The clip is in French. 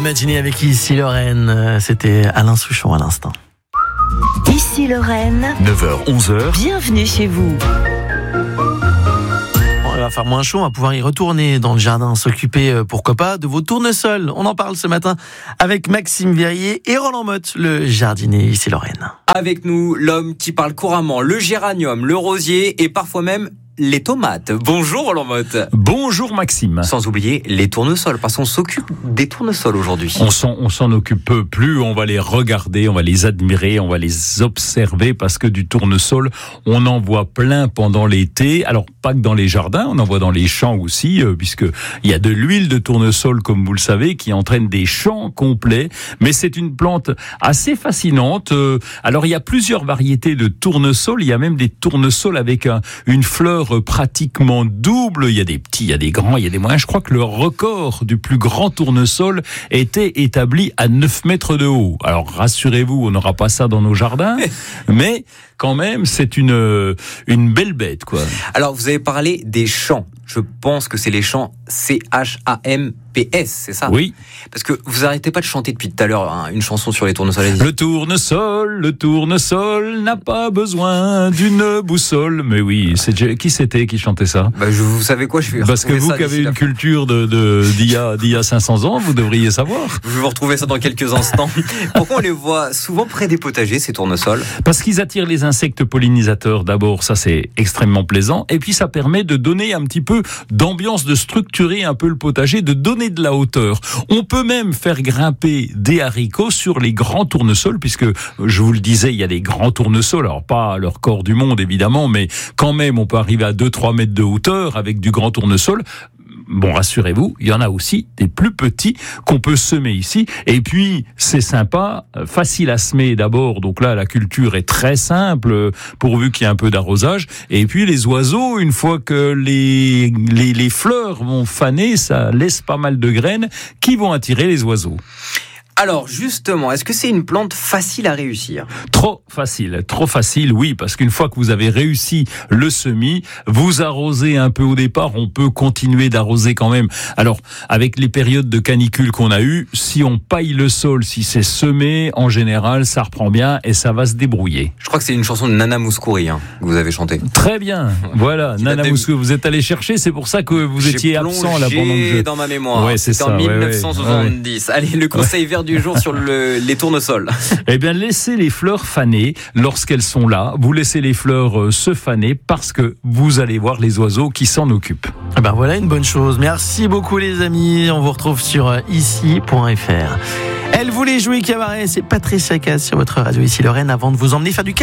matinée avec Ici Lorraine. C'était Alain Souchon à l'instant. Ici Lorraine, 9h-11h. bienvenue chez vous. Il va faire moins chaud, on va pouvoir y retourner dans le jardin, s'occuper, pourquoi pas, de vos tournesols. On en parle ce matin avec Maxime Verrier et Roland Motte, le jardinier Ici Lorraine. Avec nous, l'homme qui parle couramment le géranium, le rosier et parfois même les tomates. Bonjour Roland Motte. Bonjour Maxime. Sans oublier les tournesols, parce qu'on s'occupe des tournesols aujourd'hui. On s'en occupe plus, on va les regarder, on va les admirer, on va les observer parce que du tournesol, on en voit plein pendant l'été. Alors pas que dans les jardins, on en voit dans les champs aussi, puisque il y a de l'huile de tournesol, comme vous le savez, qui entraîne des champs complets. Mais c'est une plante assez fascinante. Alors il y a plusieurs variétés de tournesol. Il y a même des tournesols avec une fleur pratiquement double. Il y a des petits, il y a des grands, il y a des moyens. Je crois que le record du plus grand tournesol était établi à 9 mètres de haut. Alors rassurez-vous, on n'aura pas ça dans nos jardins, mais quand même, c'est une belle bête, quoi. Alors vous avez parlé des champs. Je pense que c'est les champs CHAMPS, c'est ça ? Oui. Parce que vous arrêtez pas de chanter depuis tout à l'heure une chanson sur les tournesols. Le tournesol n'a pas besoin d'une boussole. Mais oui, qui c'était qui chantait ça ? Vous savez quoi, parce que vous qui avez une culture d'il y a 500 ans, vous devriez savoir. Je vais vous retrouver ça dans quelques instants. Pourquoi on les voit souvent près des potagers, ces tournesols ? Parce qu'ils attirent les insectes pollinisateurs d'abord, ça c'est extrêmement plaisant. Et puis ça permet de donner un petit peu d'ambiance, de structurer un peu le potager, de donner de la hauteur. On peut même faire grimper des haricots sur les grands tournesols, puisque je vous le disais, il y a des grands tournesols, alors pas à leur corps du monde évidemment, mais quand même on peut arriver à 2-3 mètres de hauteur avec du grand tournesol. Bon, rassurez-vous, il y en a aussi des plus petits qu'on peut semer ici. Et puis, c'est sympa, facile à semer d'abord. Donc là, la culture est très simple, pourvu qu'il y ait un peu d'arrosage. Et puis, les oiseaux, une fois que les fleurs vont faner, ça laisse pas mal de graines qui vont attirer les oiseaux. Alors justement, est-ce que c'est une plante facile à réussir ? Trop facile, oui, parce qu'une fois que vous avez réussi le semis, vous arrosez un peu au départ, on peut continuer d'arroser quand même. Alors, avec les périodes de canicule qu'on a eues, si on paille le sol, si c'est semé, en général, ça reprend bien et ça va se débrouiller. Je crois que c'est une chanson de Nana Mouskouri que vous avez chantée. Très bien, voilà, Nana Mouskouri, vous êtes allé chercher, c'est pour ça que vous étiez absent là pendant le jeu. Dans ma mémoire, ouais, c'était en 1970. Ouais. Allez, le conseil vert du jour sur les tournesols. Eh bien, laissez les fleurs faner lorsqu'elles sont là. Vous laissez les fleurs se faner parce que vous allez voir les oiseaux qui s'en occupent. Voilà une bonne chose. Merci beaucoup les amis. On vous retrouve sur ici.fr. Elle voulait jouer cabaret. C'est Patricia Cass sur votre radio Ici Lorraine avant de vous emmener faire du